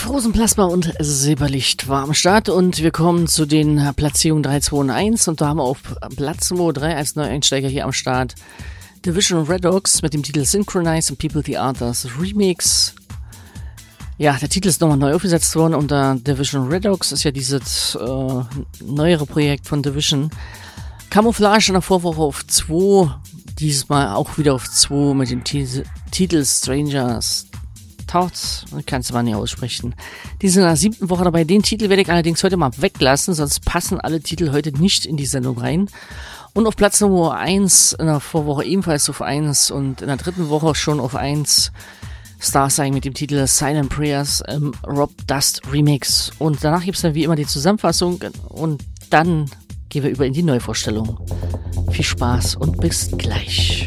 Frozen Plasma und Silberlicht war am Start und wir kommen zu den Platzierungen 3, 2 und 1 und da haben wir auf Platz Nummer 3 als Neueinsteiger hier am Start Division Redox mit dem Titel Synchronize and People the Others Remix. Ja, der Titel ist nochmal neu aufgesetzt worden unter Division Redox, ist ja dieses neuere Projekt von Division. Camouflage in der Vorwoche auf 2, dieses Mal auch wieder auf 2 mit dem Titel Strangers Thoughts, kannst du mal nicht aussprechen. Die sind in der 7. Woche dabei. Den Titel werde ich allerdings heute mal weglassen, sonst passen alle Titel heute nicht in die Sendung rein. Und auf Platz Nummer 1 in der Vorwoche ebenfalls auf 1 und in der 3. Woche schon auf 1 Starsign mit dem Titel Silent Prayers im Rob Dust Remix. Und danach gibt es dann wie immer die Zusammenfassung und dann gehen wir über in die Neuvorstellung. Viel Spaß und bis gleich.